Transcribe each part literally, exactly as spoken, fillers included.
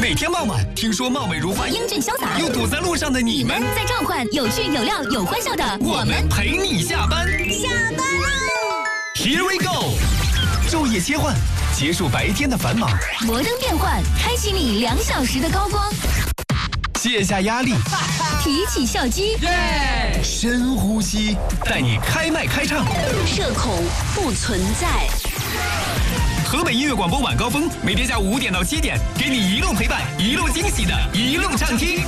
每天傍晚，听说貌美如花、 英俊潇洒又堵在路上的你们， 在召唤有趣有料有欢笑的我们陪你下班。 下班喽 ！Here we go！ 昼夜切换，结束白天的繁忙， 摩登变换，开启你两小时的高光。 卸下压力， 提起笑肌， 耶！深呼吸，带你开麦开唱， 社恐不存在。 河北音乐广播晚高峰，每天下午五点到七点，给你一路陪伴，一路惊喜的一路畅听。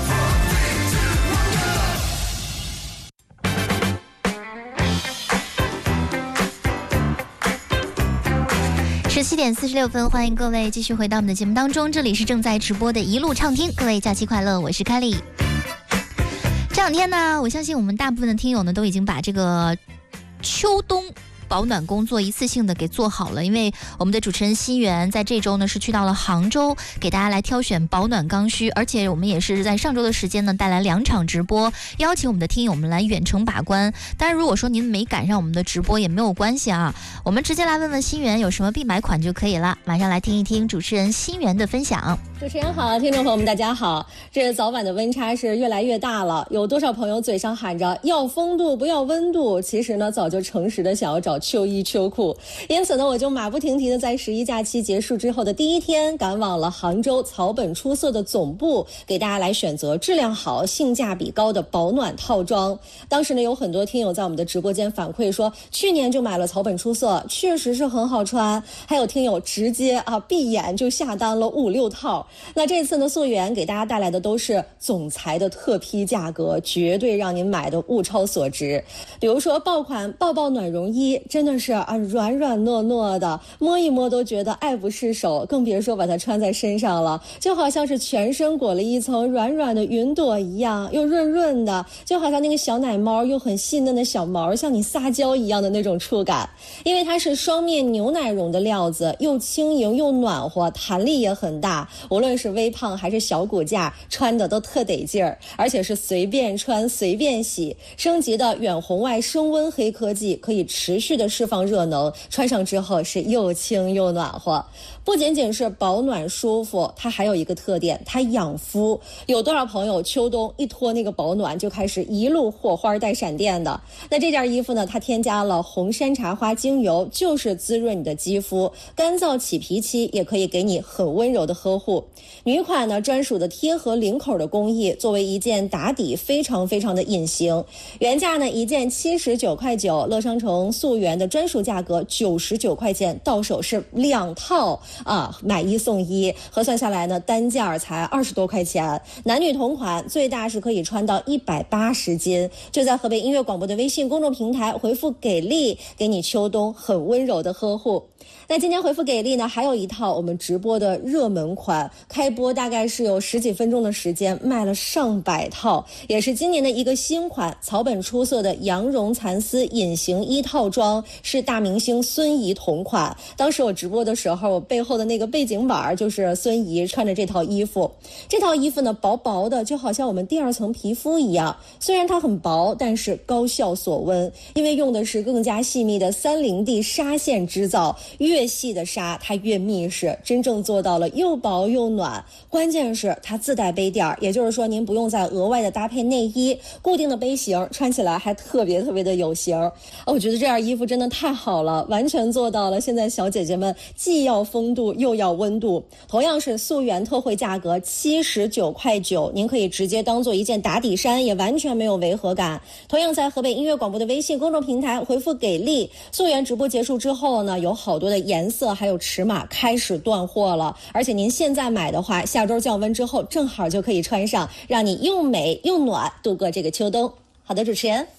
十七点四十六分，欢迎各位继续回到我们的节目当中，这里是正在直播的一路畅听，各位假期快乐，我是凯莉。这两天呢，我相信我们大部分的听友呢都已经把这个秋冬保暖工作一次性的给做好了，因为我们的主持人新源在这周呢是去到了杭州，给大家来挑选保暖刚需，而且我们也是在上周的时间呢带来两场直播，邀请我们的听友们来远程把关。当然如果说您没赶上我们的直播也没有关系啊，我们直接来问问新源有什么必买款就可以了。马上来听一听主持人新源的分享。 主持人好，听众朋友们大家好。这早晚的温差是越来越大了，有多少朋友嘴上喊着要风度不要温度，其实呢早就诚实的想要找秋衣秋裤。因此呢，我就马不停蹄的在十一假期结束之后的第一天，赶往了杭州草本出色的总部，给大家来选择质量好、性价比高的保暖套装。当时呢，有很多听友在我们的直播间反馈说，去年就买了草本出色，确实是很好穿。还有听友直接啊闭眼就下单了五六套。那这次呢，溯源给大家带来的都是总裁的特批价格，绝对让您买的物超所值。比如说爆款抱抱暖绒衣，真的是啊软软糯糯的，摸一摸都觉得爱不释手，更别说把它穿在身上了，就好像是全身裹了一层软软的云朵一样，又润润的，就好像那个小奶猫又很细嫩的小毛向你撒娇一样的那种触感。因为它是双面牛奶绒的料子，又轻盈又暖和，弹力也很大，无论是微胖还是小骨架，穿的都特得劲儿，而且是随便穿随便洗。升级的远红外升温黑科技可以持续的释放热能，穿上之后是又轻又暖和。不仅仅是保暖舒服，它还有一个特点，它养肤。有多少朋友秋冬一脱那个保暖就开始一路火花带闪电的？那这件衣服呢，它添加了红山茶花精油，就是滋润你的肌肤，干燥起皮期也可以给你很温柔的呵护。女款呢专属的贴合领口的工艺，作为一件打底非常非常的隐形。原价呢一件七十九块九，乐商城溯源的专属价格九十九块钱，到手是两套啊，买一送一，核算下来呢单价才二十多块钱。男女同款，最大是可以穿到一百八十斤。就在河北音乐广播的微信公众平台回复给力，给你秋冬很温柔的呵护。那今天回复给力呢，还有一套我们直播的热门款，开播大概是有十几分钟的时间，卖了上百套，也是今年的一个新款，草本出色的羊绒蚕丝隐形衣套装，是大明星孙怡同款。当时我直播的时候，我背后的那个背景板就是孙怡穿着这套衣服。这套衣服呢，薄薄的，就好像我们第二层皮肤一样，虽然它很薄，但是高效锁温，因为用的是更加细密的三零 D 纱线织造，越细的纱它越密实，真正做到了又薄又暖。关键是它自带杯垫，也就是说您不用再额外的搭配内衣，固定的杯型，穿起来还特别特别的有型。我觉得这件衣服真的太好了，完全做到了现在小姐姐们既要风度又要温度。同样是溯源特惠价格七十九块九，您可以直接当做一件打底衫，也完全没有违和感。同样在河北音乐广播的微信公众平台回复给力，溯源直播结束之后呢，有好多的颜色还有尺码开始断货了，而且您现在买的话，下周降温之后正好就可以穿上，让你又美又暖度过这个秋冬。好的，主持人。